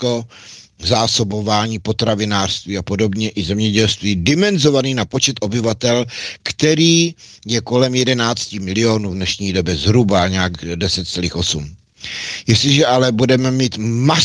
všecko, zásobování, potravinářství a podobně i zemědělství dimenzovaný na počet obyvatel, který je kolem 11 milionů v dnešní době, zhruba nějak 10,8. Jestliže ale budeme mít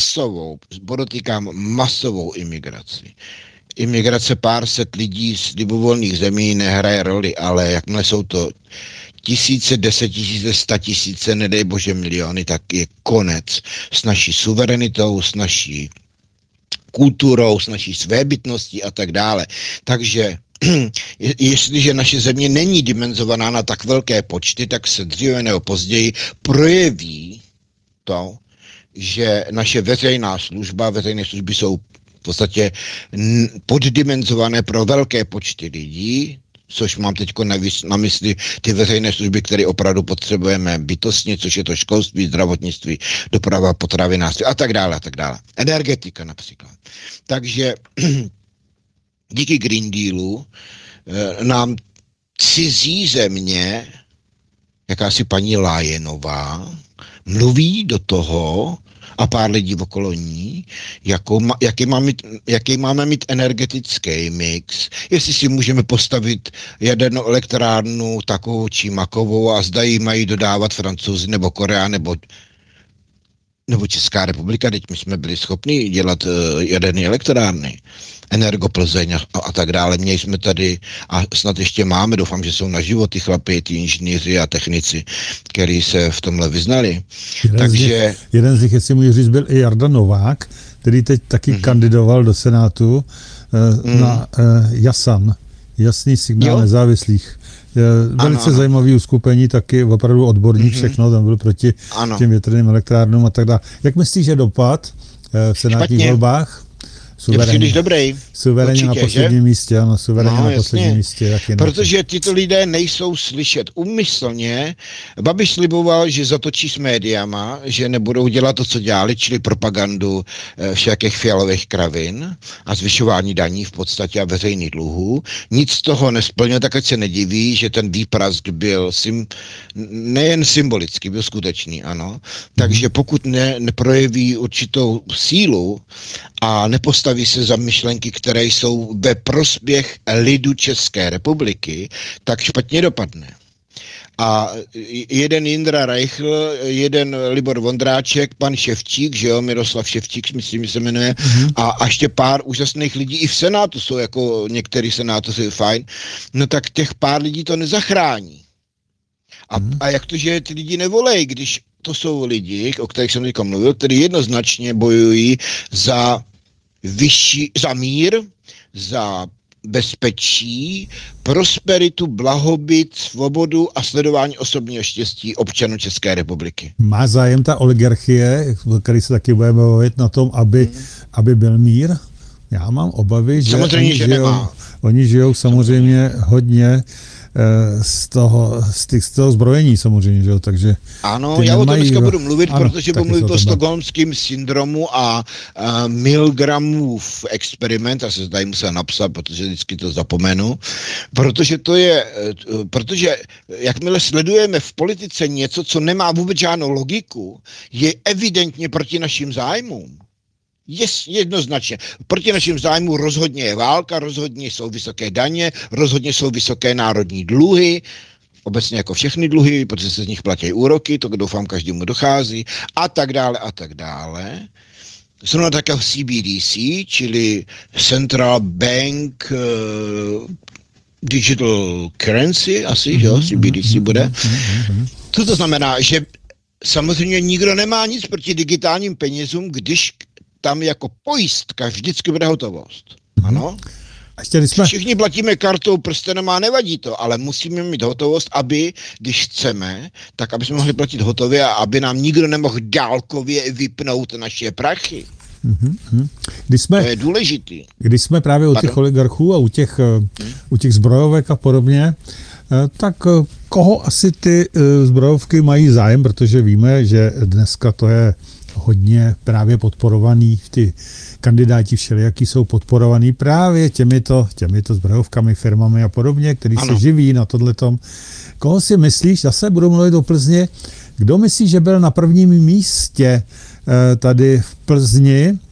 masovou imigrace pár set lidí z libovolných zemí nehraje roli, ale jakmile jsou to tisíce, 10 000, 100 000, nedej bože miliony, tak je konec s naší suverenitou, s naší kulturou, s naší svébytností a tak dále. Takže jestliže naše země není dimenzovaná na tak velké počty, tak se dříve nebo později projeví to, že naše veřejné služby jsou v podstatě poddimenzované pro velké počty lidí, což mám teď na mysli ty veřejné služby, které opravdu potřebujeme bytostně, což je to školství, zdravotnictví, doprava, potravinářství a tak dále, a tak dále. Energetika například. Takže díky Green Dealu nám cizí země, jakási paní Lájenová, mluví do toho a pár lidí okolo ní, jaký máme mít energetický mix, jestli si můžeme postavit jadernou elektrárnu takovou či makovou a zda ji mají dodávat Francouzi nebo Korea nebo Česká republika, teď my jsme byli schopni dělat jaderné elektrárny, Energoplzeň a tak dále. Měli jsme tady a snad ještě máme, doufám, že jsou na životy chlapi, ty inženýři a technici, kteří se v tomhle vyznali. Jeden z nich, jestli můžu říct, byl i Jarda Novák, který teď taky kandidoval do Senátu na JASAN, jasný signál nezávislých. Velice zajímavý uskupení, taky opravdu odborník všechno, tam byl proti těm větrným elektrárnům a tak dále. Jak myslíš, že dopad v senátních volbách? Suverénně. Suverénně na posledním místě, ano, suverénně na posledním místě. Protože tyto lidé nejsou slyšet úmyslně. Babiš sliboval, že zatočí s médiama, že nebudou dělat to, co dělali, čili propagandu všakých fialových kravin a zvyšování daní v podstatě a veřejných dluhů. Nic z toho nesplnil, tak ať se nediví, že ten výprask byl nejen symbolický, byl skutečný, ano. Takže pokud neprojeví určitou sílu a nepostaví se za myšlenky, které jsou ve prospěch lidu České republiky, tak špatně dopadne. A jeden Jindra Reichl, jeden Libor Vondráček, pan Ševčík, že jo, Miroslav Ševčík, myslím, že se jmenuje, a ještě pár úžasných lidí i v Senátu jsou jako některý senátoři fajn, no tak těch pár lidí to nezachrání. A jak to, že ty lidi nevolejí, když to jsou lidi, o kterých jsem teďka mluvil, kteří jednoznačně bojují za mír, za bezpečí, prosperitu, blahobyt, svobodu a sledování osobního štěstí občanů České republiky. Má zájem ta oligarchie, který se taky budeme bavit na tom, aby byl mír? Já mám obavy, že oni žijou samozřejmě hodně z toho zbrojení samozřejmě, že jo, takže... Ano, já o tom dneska budu mluvit, protože budu mluvit o stockholmským syndromu a Milgramův experiment, já se zdají musel napsat, protože vždycky to zapomenu, protože jakmile sledujeme v politice něco, co nemá vůbec žádnou logiku, je evidentně proti našim zájmům. Jednoznačně. Proti našim zájmu rozhodně je válka, rozhodně jsou vysoké daně, rozhodně jsou vysoké národní dluhy, obecně jako všechny dluhy, protože se z nich platí úroky, to doufám každému dochází, a tak dále, a tak dále. Jsou na takové CBDC, čili Central Bank Digital Currency, asi, jo, CBDC bude. Co to znamená, že samozřejmě nikdo nemá nic proti digitálním penězům, když tam jako pojistka vždycky bude hotovost. Ano? Všichni platíme kartou, prstenem a nevadí to, ale musíme mít hotovost, aby, když chceme, tak aby jsme mohli platit hotově a aby nám nikdo nemohl dálkově vypnout naše prachy. To je důležitý. Když jsme právě u těch oligarchů a u těch zbrojovek a podobně, tak koho asi ty zbrojovky mají zájem, protože víme, že dneska to je hodně právě podporovaný, ty kandidáti všelijaký jsou podporovaný právě těmito zbrojovkami, firmami a podobně, který se živí na tohletom. Koho si myslíš, zase budu mluvit o Plzni, kdo myslí, že byl na prvním místě tady v Plzni